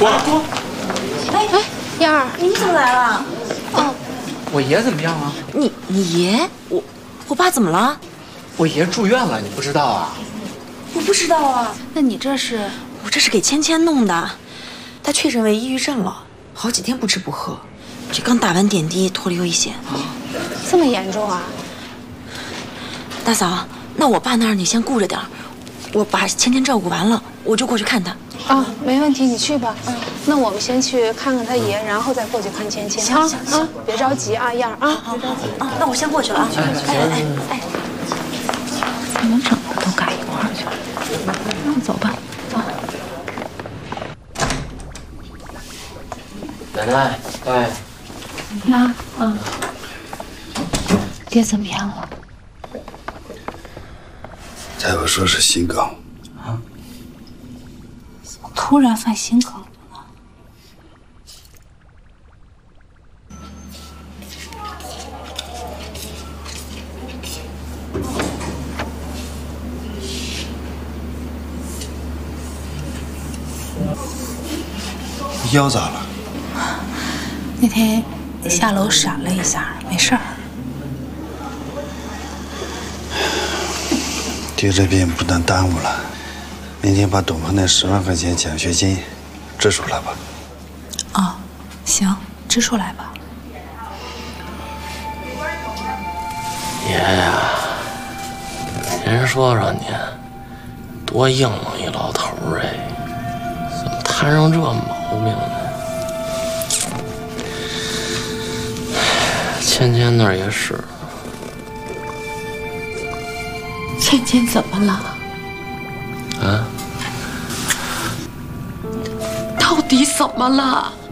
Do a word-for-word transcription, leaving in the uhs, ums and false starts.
过过。 哎哎，燕儿， 你怎么来了？ 哦， 我爷怎么样啊？ 你你爷？我我爸怎么了？ 我爷住院了，你不知道啊？ 我不知道啊。 那你这是？ 我这是给芊芊弄的，她确诊为抑郁症了，好几天不吃不喝，这刚打完点滴，脱离危险。 这么严重啊？ 大嫂，那我爸那儿你先顾着点，我把芊芊照顾完了，我就过去看他。 啊，没问题，你去吧。嗯，那我们先去看看他爷，然后再过去看芊芊。 行行行， 别着急啊，燕儿啊，别着急啊。那我先过去了啊。哎哎哎， 怎么整的都赶一块儿去了？那走吧，走。 奶奶，哎， 妈，嗯，爹怎么样了？ 大夫说是心梗。 啊？怎么突然犯心梗了呢？ 腰咋了？ 那天下楼闪了一下，没事儿。 爹这病不能耽误了，明天把董鹏那十万块钱奖学金支出来吧。 哦，行，支出来吧。 爷呀，人说说你，多硬朗一老头儿哎，怎么摊上这毛病呢？芊芊那儿也是。 芊芊怎么了？ 啊？ 到底怎么了？